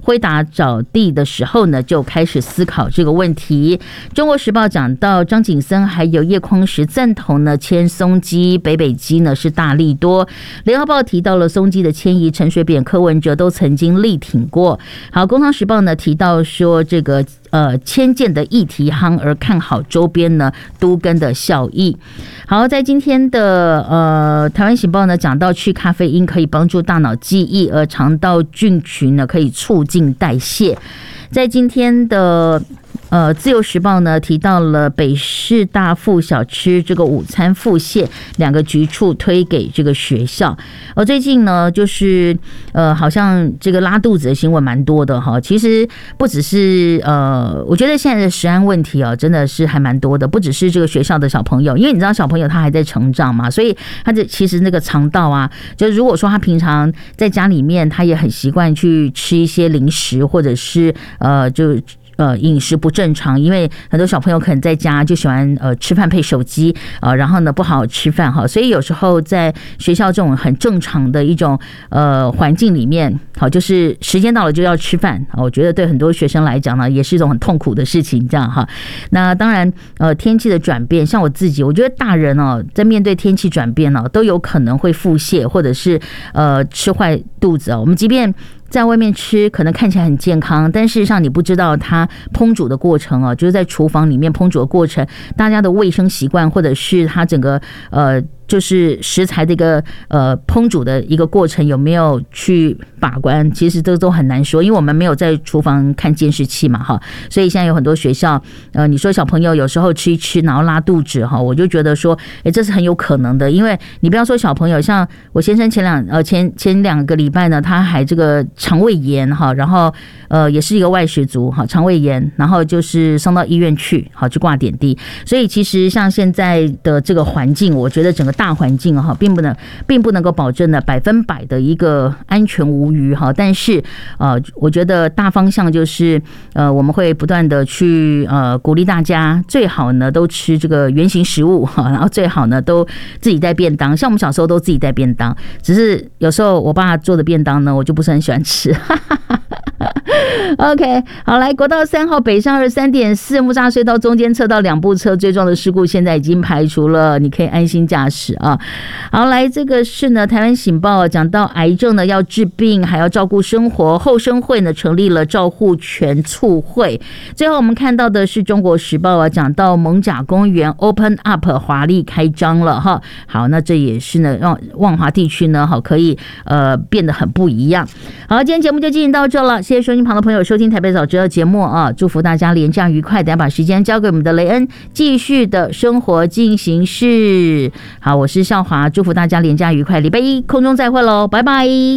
辉达找地的时候呢，就开始思考这个问题。中国时报讲到张景森还有叶匡时赞同呢迁松基，北基呢是大利多。联合报提到了松基的迁移，陈水扁、柯文哲都曾经力挺过。好，工商时报呢提到说这个迁建的议题夯，而看好周边呢都更的效益。好，在今天的台湾醒报呢讲到去咖啡因可以帮助大脑记忆，而肠道菌群呢可以促进代谢。在今天的自由时报呢提到了北市大附小吃这个午餐腹泻2个局处推给这个学校。最近呢就是好像这个拉肚子的新闻蛮多的哈。其实不只是我觉得现在的食安问题真的是还蛮多的，不只是这个学校的小朋友，因为你知道小朋友他还在成长嘛，所以他的其实那个肠道就是如果说他平常在家里面他也很习惯去吃一些零食，或者是饮食不正常，因为很多小朋友可能在家就喜欢吃饭配手机然后呢不好好吃饭所以有时候在学校这种很正常的一种环境里面就是时间到了就要吃饭我觉得对很多学生来讲呢也是一种很痛苦的事情这样那当然天气的转变，像我自己我觉得大人在面对天气转变都有可能会腹泻，或者是吃坏肚子我们即便在外面吃可能看起来很健康，但事实上你不知道它烹煮的过程就是在厨房里面烹煮的过程，大家的卫生习惯，或者是它整个就是食材的一个烹煮的一个过程有没有去把关，其实这都很难说，因为我们没有在厨房看监视器嘛所以现在有很多学校你说小朋友有时候吃一吃然后拉肚子我就觉得说这是很有可能的，因为你不要说小朋友，像我先生前2个礼拜呢他还这个肠胃炎然后也是一个外食族肠胃炎，然后就是送到医院去挂点滴。所以其实像现在的这个环境，我觉得整个大环境并不能够保证呢100%的一个安全无虞但是我觉得大方向就是我们会不断的去鼓励大家最好呢都吃这个原型食物然后最好呢都自己带便当，像我们小时候都自己带便当，只是有时候我爸做的便当呢我就不是很喜欢吃OK， 好，来国道3号北上23.4木栅隧道中间侧道2部车追撞的事故现在已经排除了，你可以安心驾驶好，来这个是呢台湾醒报讲到癌症呢要治病还要照顾生活，后生会呢成立了照护权促会。最后我们看到的是中国时报讲到艋舺公园 Open Up 华丽开张了好，那这也是呢让万华地区呢可以变得很不一样。好，今天节目就进行到这了，谢谢收音旁的朋友收听台北早知道节目祝福大家连假愉快。等下把时间交给我们的雷恩，继续的生活进行式。好，我是孝华，祝福大家连假愉快，礼拜一空中再会喽，拜拜。